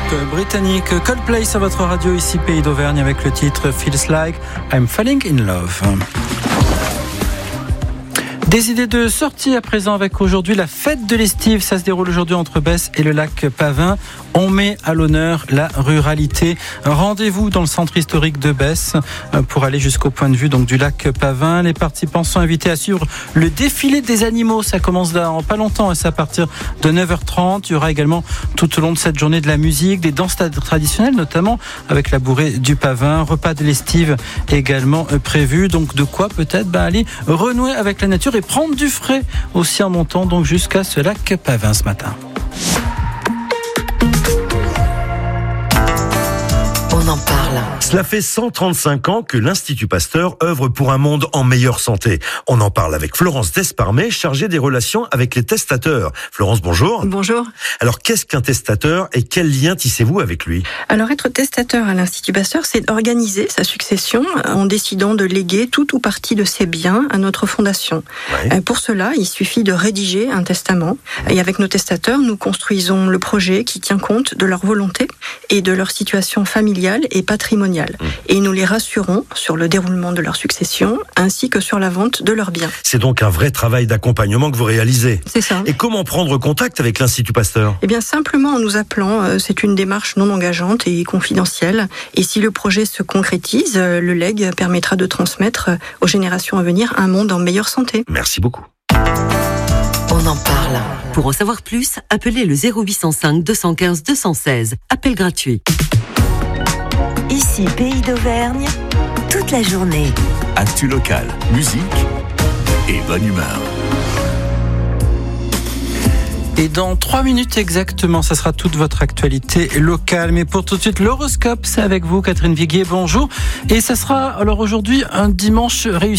britannique Coldplay sur votre radio ici Pays d'Auvergne avec le titre Feels Like I'm Falling in Love. Des idées de sortie à présent avec aujourd'hui la fête de l'Estive. Ça se déroule aujourd'hui entre Besse et le lac Pavin. On met à l'honneur la ruralité. Rendez-vous dans le centre historique de Besse pour aller jusqu'au point de vue donc du lac Pavin. Les participants sont invités à suivre le défilé des animaux. Ça commence là en pas longtemps et c'est à partir de 9h30. Il y aura également tout au long de cette journée de la musique, des danses traditionnelles notamment avec la bourrée du Pavin. Repas de l'Estive également prévu. Donc de quoi peut-être aller renouer avec la nature et prendre du frais aussi en montant donc jusqu'à ce lac Pavin ce matin. On en parle. Cela fait 135 ans que l'Institut Pasteur œuvre pour un monde en meilleure santé. On en parle avec Florence Desparmet, chargée des relations avec les testateurs. Florence, bonjour. Bonjour. Alors, qu'est-ce qu'un testateur et quel lien tissez-vous avec lui ? Alors, être testateur à l'Institut Pasteur, c'est organiser sa succession en décidant de léguer tout ou partie de ses biens à notre fondation. Ouais. Pour cela, il suffit de rédiger un testament. Et avec nos testateurs, nous construisons le projet qui tient compte de leur volonté et de leur situation familiale et patrimoniale. Et nous les rassurons sur le déroulement de leur succession ainsi que sur la vente de leurs biens. C'est donc un vrai travail d'accompagnement que vous réalisez. C'est ça. Et comment prendre contact avec l'Institut Pasteur ? Eh bien, simplement en nous appelant. C'est une démarche non engageante et confidentielle. Et si le projet se concrétise, le legs permettra de transmettre aux générations à venir un monde en meilleure santé. Merci beaucoup. On en parle. Pour en savoir plus, appelez le 0805 215 216. Appel gratuit. Ici, Pays d'Auvergne, toute la journée. Actu local, musique et bonne humeur. Et dans 3 minutes exactement, ça sera toute votre actualité locale. Mais pour tout de suite, l'horoscope, c'est avec vous, Catherine Viguier. Bonjour. Et ça sera alors aujourd'hui un dimanche réussi.